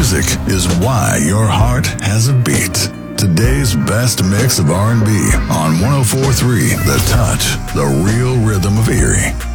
music is why your heart has a beat. Today's best mix of R&B on 104.3 The Touch, the real rhythm of Erie.